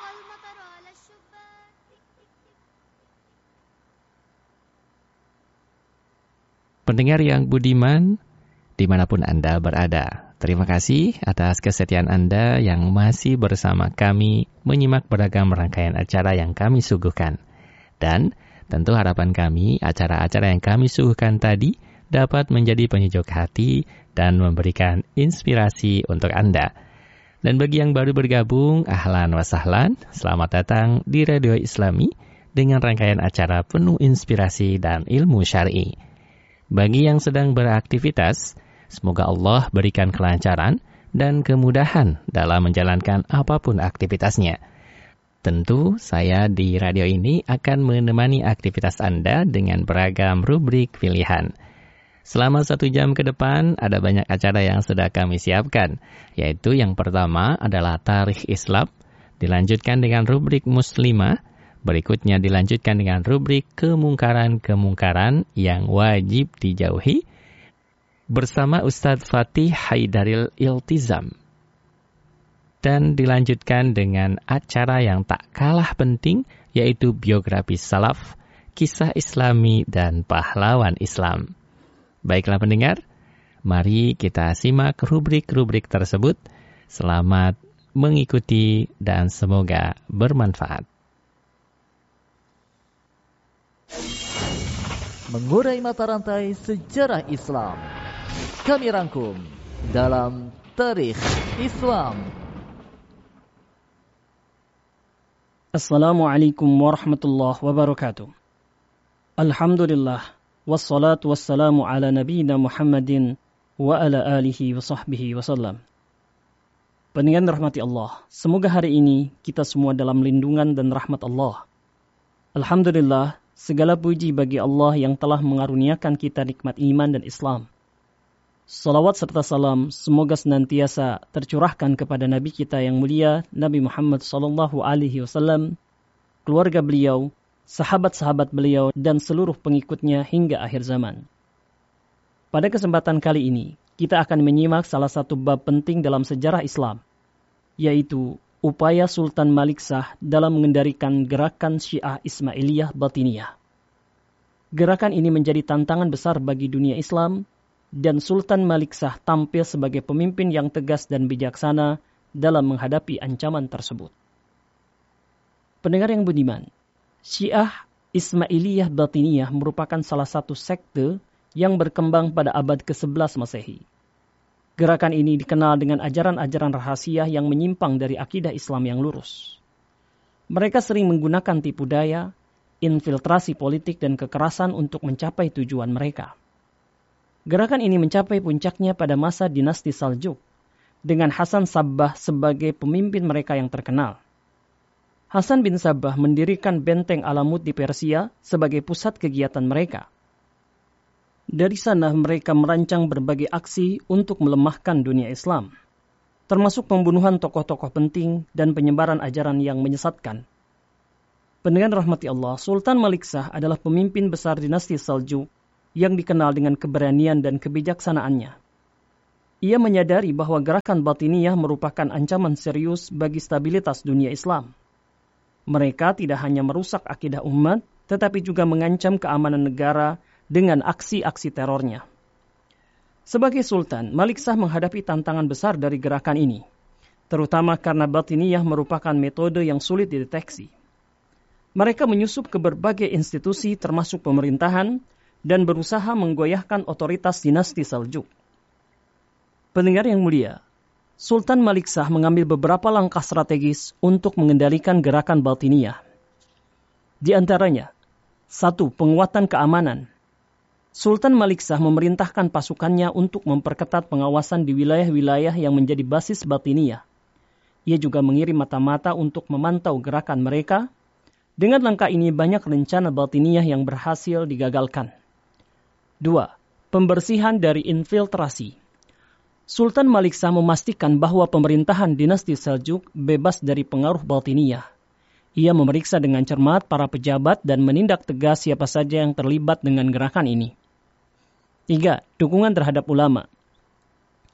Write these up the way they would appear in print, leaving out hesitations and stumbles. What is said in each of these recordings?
Pendengar yang budiman, dimanapun Anda berada, terima kasih atas kesetiaan Anda yang masih bersama kami menyimak beragam rangkaian acara yang kami suguhkan. Dan tentu harapan kami, acara-acara yang kami suguhkan tadi dapat menjadi penyejuk hati dan memberikan inspirasi untuk Anda. Dan bagi yang baru bergabung, ahlan wa sahlan, selamat datang di Radio Islami dengan rangkaian acara penuh inspirasi dan ilmu syar'i. Bagi yang sedang beraktivitas, semoga Allah berikan kelancaran dan kemudahan dalam menjalankan apapun aktivitasnya. Tentu saya di radio ini akan menemani aktivitas Anda dengan beragam rubrik pilihan. Selama 1 jam ke depan ada banyak acara yang sudah kami siapkan, yaitu yang pertama adalah Tarikh Islam, dilanjutkan dengan rubrik Muslimah, berikutnya dilanjutkan dengan rubrik kemungkaran-kemungkaran yang wajib dijauhi bersama Ustadz Fatih Haidaril Iltizam. Dan dilanjutkan dengan acara yang tak kalah penting, yaitu biografi salaf, kisah islami, dan pahlawan Islam. Baiklah pendengar, mari kita simak rubrik-rubrik tersebut. Selamat mengikuti dan semoga bermanfaat. Mengurai mata rantai sejarah Islam, kami rangkum dalam Tarikh Islam. Assalamualaikum warahmatullahi wabarakatuh. Alhamdulillah, wassalatu wassalamu ala nabiyina Muhammadin wa ala alihi wa sahbihi wasallam. Pendengar rahmati Allah, semoga hari ini kita semua dalam lindungan dan rahmat Allah. Alhamdulillah, segala puji bagi Allah yang telah mengaruniakan kita nikmat iman dan Islam. Salawat serta salam semoga senantiasa tercurahkan kepada Nabi kita yang mulia, Nabi Muhammad SAW, keluarga beliau, sahabat-sahabat beliau, dan seluruh pengikutnya hingga akhir zaman. Pada kesempatan kali ini, kita akan menyimak salah satu bab penting dalam sejarah Islam, yaitu upaya Sultan Malik Shah dalam mengendalikan gerakan Syiah Ismailiyah Batiniyah. Gerakan ini menjadi tantangan besar bagi dunia Islam, dan Sultan Malik Shah tampil sebagai pemimpin yang tegas dan bijaksana dalam menghadapi ancaman tersebut. Pendengar yang budiman, Syiah Ismailiyah Batiniyah merupakan salah satu sekte yang berkembang pada abad ke-11 Masehi. Gerakan ini dikenal dengan ajaran-ajaran rahasia yang menyimpang dari akidah Islam yang lurus. Mereka sering menggunakan tipu daya, infiltrasi politik dan kekerasan untuk mencapai tujuan mereka. Gerakan ini mencapai puncaknya pada masa dinasti Saljuk, dengan Hasan Sabbah sebagai pemimpin mereka yang terkenal. Hasan bin Sabbah mendirikan benteng Alamut di Persia sebagai pusat kegiatan mereka. Dari sana mereka merancang berbagai aksi untuk melemahkan dunia Islam, termasuk pembunuhan tokoh-tokoh penting dan penyebaran ajaran yang menyesatkan. Pendengar rahmati Allah, Sultan Malik Shah adalah pemimpin besar dinasti Saljuk yang dikenal dengan keberanian dan kebijaksanaannya. Ia menyadari bahwa gerakan Batiniyah merupakan ancaman serius bagi stabilitas dunia Islam. Mereka tidak hanya merusak akidah umat, tetapi juga mengancam keamanan negara dengan aksi-aksi terornya. Sebagai Sultan, Malik Shah menghadapi tantangan besar dari gerakan ini, terutama karena Batiniyah merupakan metode yang sulit dideteksi. Mereka menyusup ke berbagai institusi termasuk pemerintahan dan berusaha menggoyahkan otoritas dinasti Saljuk. Pendengar yang mulia, Sultan Malik Shah mengambil beberapa langkah strategis untuk mengendalikan gerakan Batiniyah. Di antaranya, 1. Penguatan keamanan. Sultan Malik Shah memerintahkan pasukannya untuk memperketat pengawasan di wilayah-wilayah yang menjadi basis Batiniyah. Ia juga mengirim mata-mata untuk memantau gerakan mereka. Dengan langkah ini banyak rencana Batiniyah yang berhasil digagalkan. 2. Pembersihan dari infiltrasi. Sultan Malik Shah memastikan bahwa pemerintahan dinasti Seljuk bebas dari pengaruh Batiniyah. Ia memeriksa dengan cermat para pejabat dan menindak tegas siapa saja yang terlibat dengan gerakan ini. 3. Dukungan terhadap ulama.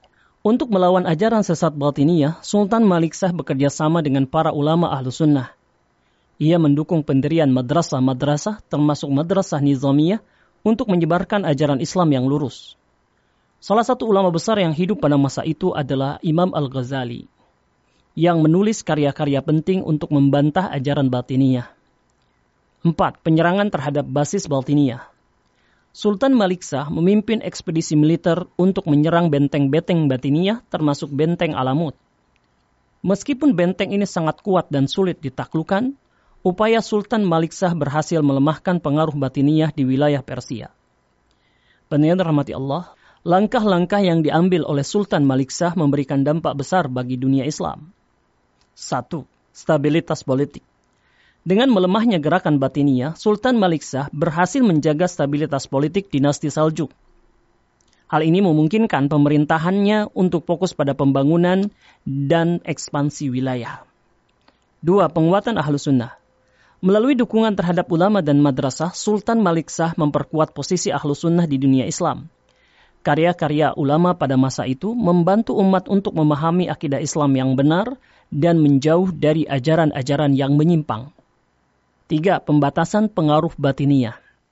Untuk melawan ajaran sesat Batiniyah, Sultan Malik Shah bekerja sama dengan para ulama ahlu sunnah. Ia mendukung pendirian madrasah-madrasah termasuk madrasah nizamiyah untuk menyebarkan ajaran Islam yang lurus. Salah satu ulama besar yang hidup pada masa itu adalah Imam Al-Ghazali, yang menulis karya-karya penting untuk membantah ajaran Batiniyah. 4. Penyerangan terhadap basis Batiniyah. Sultan Malik Shah memimpin ekspedisi militer untuk menyerang benteng-benteng Batiniyah termasuk benteng Alamut. Meskipun benteng ini sangat kuat dan sulit ditaklukkan, upaya Sultan Malik Shah berhasil melemahkan pengaruh Batiniyah di wilayah Persia. Pendengar rahmati Allah, langkah-langkah yang diambil oleh Sultan Malik Shah memberikan dampak besar bagi dunia Islam. 1. Stabilitas politik. Dengan melemahnya gerakan Batiniyah, Sultan Malik Shah berhasil menjaga stabilitas politik dinasti Saljuk. Hal ini memungkinkan pemerintahannya untuk fokus pada pembangunan dan ekspansi wilayah. 2. Penguatan Ahlus Sunnah. Melalui dukungan terhadap ulama dan madrasah, Sultan Malik Shah memperkuat posisi Ahlus Sunnah di dunia Islam. Karya-karya ulama pada masa itu membantu umat untuk memahami akidah Islam yang benar dan menjauh dari ajaran-ajaran yang menyimpang. 3. Pembatasan pengaruh Batiniyah.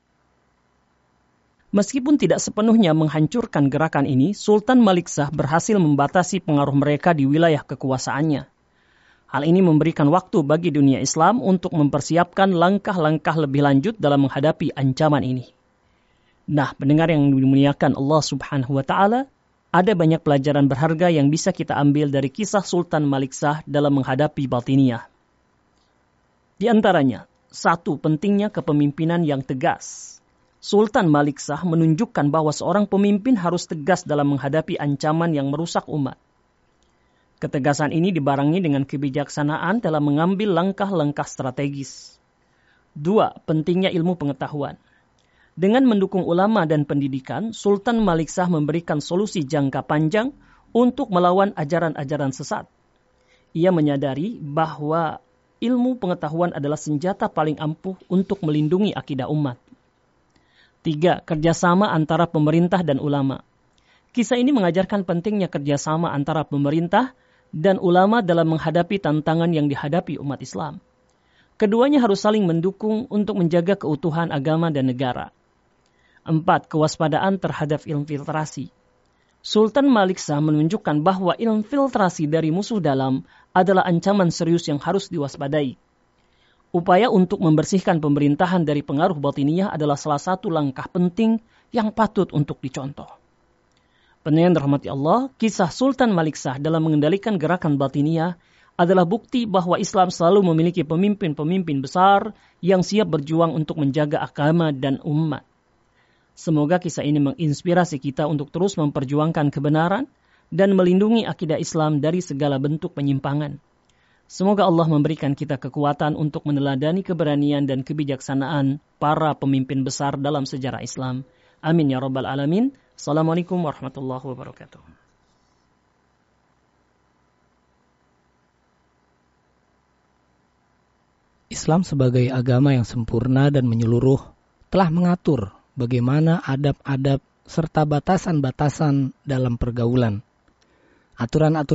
Meskipun tidak sepenuhnya menghancurkan gerakan ini, Sultan Malik Shah berhasil membatasi pengaruh mereka di wilayah kekuasaannya. Hal ini memberikan waktu bagi dunia Islam untuk mempersiapkan langkah-langkah lebih lanjut dalam menghadapi ancaman ini. Nah, pendengar yang dimuliakan Allah Subhanahu wa Ta'ala, ada banyak pelajaran berharga yang bisa kita ambil dari kisah Sultan Malik Shah dalam menghadapi Batiniyah. Di antaranya, 1. Pentingnya kepemimpinan yang tegas. Sultan Malik Shah menunjukkan bahwa seorang pemimpin harus tegas dalam menghadapi ancaman yang merusak umat. Ketegasan ini dibarengi dengan kebijaksanaan dalam mengambil langkah-langkah strategis. 2. Pentingnya ilmu pengetahuan. Dengan mendukung ulama dan pendidikan, Sultan Malik Shah memberikan solusi jangka panjang untuk melawan ajaran-ajaran sesat. Ia menyadari bahwa ilmu pengetahuan adalah senjata paling ampuh untuk melindungi akidah umat. 3. Kerjasama antara pemerintah dan ulama. Kisah ini mengajarkan pentingnya kerjasama antara pemerintah dan ulama dalam menghadapi tantangan yang dihadapi umat Islam. Keduanya harus saling mendukung untuk menjaga keutuhan agama dan negara. 4. Kewaspadaan terhadap infiltrasi. Sultan Malik Shah menunjukkan bahwa infiltrasi dari musuh dalam adalah ancaman serius yang harus diwaspadai. Upaya untuk membersihkan pemerintahan dari pengaruh Batiniyah adalah salah satu langkah penting yang patut untuk dicontoh. Pendengar rahmati Allah, kisah Sultan Malik Shah dalam mengendalikan gerakan Batiniyah adalah bukti bahwa Islam selalu memiliki pemimpin-pemimpin besar yang siap berjuang untuk menjaga agama dan umat. Semoga kisah ini menginspirasi kita untuk terus memperjuangkan kebenaran dan melindungi akidah Islam dari segala bentuk penyimpangan. Semoga Allah memberikan kita kekuatan untuk meneladani keberanian dan kebijaksanaan para pemimpin besar dalam sejarah Islam. Amin ya rabbal alamin. Assalamualaikum warahmatullahi wabarakatuh. Islam sebagai agama yang sempurna dan menyeluruh telah mengatur bagaimana adab-adab serta batasan-batasan dalam pergaulan. Aturan-aturan